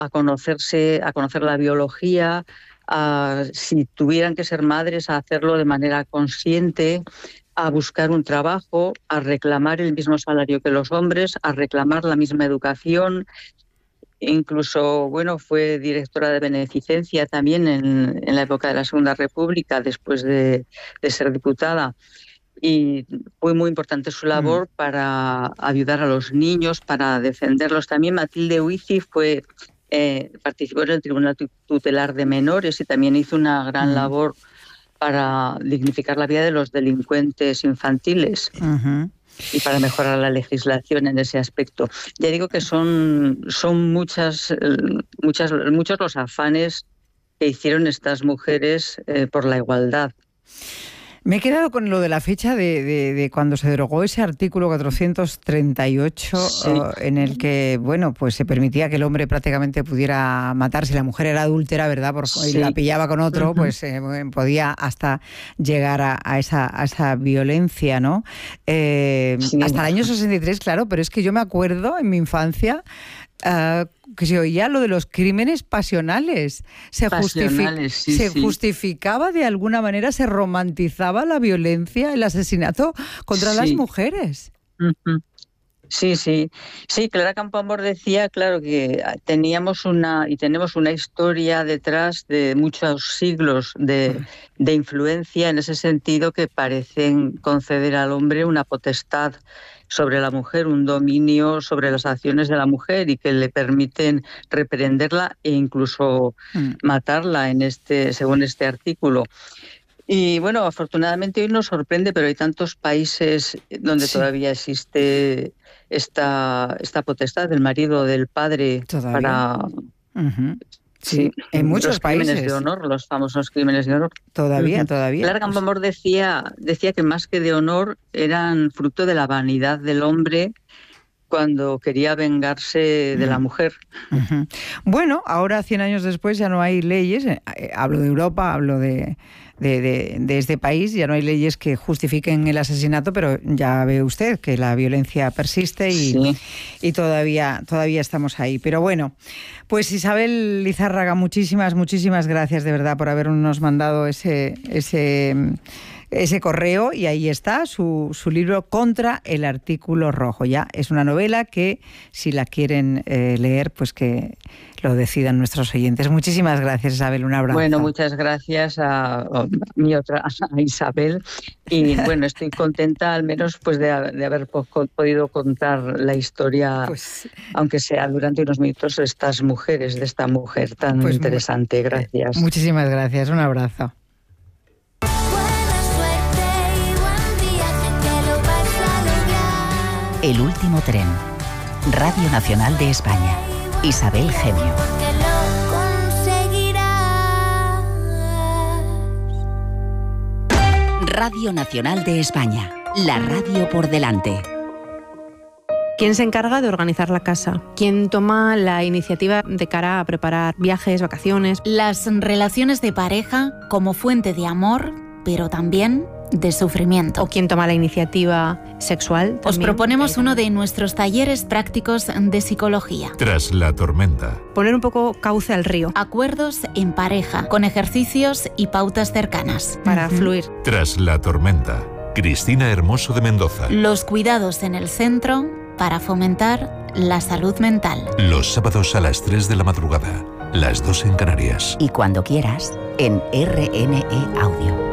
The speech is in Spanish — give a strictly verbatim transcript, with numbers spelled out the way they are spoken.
a conocerse, a conocer la biología, a, si tuvieran que ser madres, a hacerlo de manera consciente, a buscar un trabajo, a reclamar el mismo salario que los hombres, a reclamar la misma educación. Incluso, bueno, fue directora de beneficencia también en, en la época de la Segunda República, después de, de ser diputada. Y fue muy importante su labor mm. para ayudar a los niños, para defenderlos. También Matilde Huici fue, eh, participó en el Tribunal Tutelar de Menores y también hizo una gran mm. labor para dignificar la vida de los delincuentes infantiles. Uh-huh. Y para mejorar la legislación en ese aspecto. Ya digo que son, son muchas, muchas, muchos los afanes que hicieron estas mujeres eh, por la igualdad. Me he quedado con lo de la fecha de, de, de cuando se derogó ese artículo cuatrocientos treinta y ocho, sí. uh, en el que, bueno, pues se permitía que el hombre prácticamente pudiera matar. Si la mujer era adúltera, ¿verdad? Por, sí. Y la pillaba con otro, uh-huh. pues eh, podía hasta llegar a, a, esa, a esa violencia, ¿no? Eh, sí. Hasta el año sesenta y tres, claro, pero es que yo me acuerdo en mi infancia Uh, que se oía lo de los crímenes pasionales. Se, pasionales, justifi- sí, se sí. justificaba de alguna manera, se romantizaba la violencia, el asesinato contra sí. las mujeres. Uh-huh. Sí, sí. Sí, Clara Campoamor decía, claro, que teníamos una y tenemos una historia detrás de muchos siglos de, de influencia en ese sentido que parecen conceder al hombre una potestad sobre la mujer, un dominio sobre las acciones de la mujer y que le permiten reprenderla e incluso mm. matarla en este, según este artículo. Y bueno, afortunadamente hoy nos sorprende, pero hay tantos países donde sí. todavía existe esta, esta potestad del marido o del padre ¿Todavía? para... Uh-huh. Sí, sí, en muchos los crímenes países. de honor, los famosos crímenes de honor. Todavía, uh-huh. todavía. Clara Campoamor pues... decía, decía que más que de honor eran fruto de la vanidad del hombre cuando quería vengarse de la mujer. Uh-huh. Bueno, ahora, cien años después, ya no hay leyes, eh, hablo de Europa, hablo de, de, de, de este país, ya no hay leyes que justifiquen el asesinato, pero ya ve usted que la violencia persiste y, sí. y todavía, todavía estamos ahí. Pero bueno, pues Isabel Lizárraga, muchísimas, muchísimas gracias de verdad por habernos mandado ese... ese ese correo, y ahí está su, su libro Contra el Artículo Rojo. Ya es una novela que, si la quieren eh, leer, pues que lo decidan nuestros oyentes. Muchísimas gracias, Isabel, un abrazo. Bueno, muchas gracias a, a mi otra, a Isabel, y bueno, estoy contenta al menos pues de, de haber po- podido contar la historia, pues, aunque sea durante unos minutos, de estas mujeres, de esta mujer tan pues interesante. Gracias. Muchísimas gracias, un abrazo. El último tren. Radio Nacional de España. Isabel Gemio. Radio Nacional de España. La radio por delante. ¿Quién se encarga de organizar la casa? ¿Quién toma la iniciativa de cara a preparar viajes, vacaciones? Las relaciones de pareja como fuente de amor, pero también de sufrimiento. ¿O quién toma la iniciativa sexual? Os proponemos uno de nuestros talleres prácticos de psicología. Tras la tormenta. Poner un poco cauce al río. Acuerdos en pareja, con ejercicios y pautas cercanas. Para uh-huh. fluir. Tras la tormenta. Cristina Hermoso de Mendoza. Los cuidados en el centro para fomentar la salud mental. Los sábados a las tres de la madrugada. Las dos en Canarias. Y cuando quieras, en R N E Audio.